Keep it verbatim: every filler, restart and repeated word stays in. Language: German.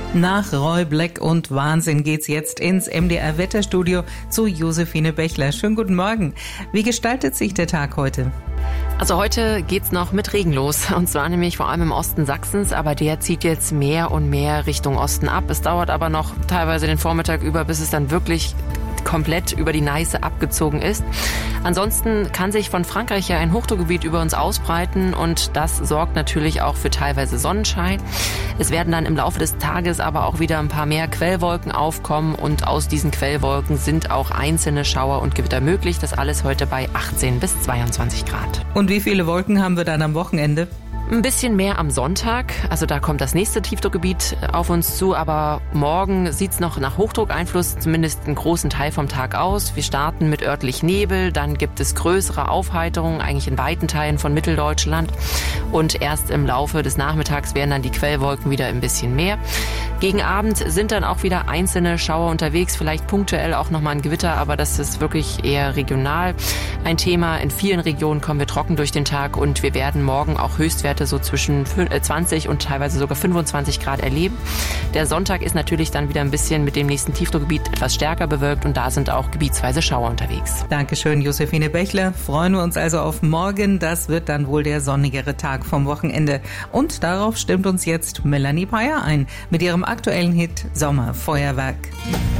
Nach Roy Black und Wahnsinn geht's jetzt ins M D R-Wetterstudio zu Josephine Bechler. Schönen guten Morgen. Wie gestaltet sich der Tag heute? Also heute geht's noch mit Regen los, und zwar nämlich vor allem im Osten Sachsens, aber der zieht jetzt mehr und mehr Richtung Osten ab. Es dauert aber noch teilweise den Vormittag über, bis es dann wirklich komplett über die Neiße abgezogen ist. Ansonsten kann sich von Frankreich ja ein Hochdruckgebiet über uns ausbreiten, und das sorgt natürlich auch für teilweise Sonnenschein. Es werden dann im Laufe des Tages aber auch wieder ein paar mehr Quellwolken aufkommen, und aus diesen Quellwolken sind auch einzelne Schauer und Gewitter möglich. Das alles heute bei achtzehn bis zweiundzwanzig Grad. Und wie viele Wolken haben wir dann am Wochenende? Ein bisschen mehr am Sonntag, also da kommt das nächste Tiefdruckgebiet auf uns zu, aber morgen sieht's noch nach Hochdruckeinfluss zumindest einen großen Teil vom Tag aus. Wir starten mit örtlich Nebel, dann gibt es größere Aufheiterungen, eigentlich in weiten Teilen von Mitteldeutschland, und erst im Laufe des Nachmittags werden dann die Quellwolken wieder ein bisschen mehr. Gegen Abend sind dann auch wieder einzelne Schauer unterwegs, vielleicht punktuell auch nochmal ein Gewitter, aber das ist wirklich eher regional ein Thema. In vielen Regionen kommen wir trocken durch den Tag, und wir werden morgen auch Höchstwerte so zwischen zwanzig und teilweise sogar fünfundzwanzig Grad erleben. Der Sonntag ist natürlich dann wieder ein bisschen mit dem nächsten Tiefdruckgebiet etwas stärker bewölkt, und da sind auch gebietsweise Schauer unterwegs. Dankeschön, Josephine Bechler. Freuen wir uns also auf morgen. Das wird dann wohl der sonnigere Tag vom Wochenende. Und darauf stimmt uns jetzt Melanie Peyer ein mit ihrem aktuellen Hit Sommerfeuerwerk.